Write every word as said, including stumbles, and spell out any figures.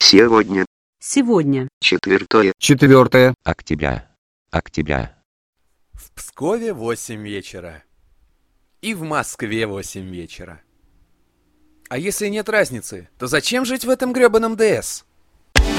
Сегодня Сегодня. четвертое Четвертое. Октября. Октября. В Пскове восемь вечера. И в Москве восемь вечера. А если нет разницы, то зачем жить в этом грёбаном ДС?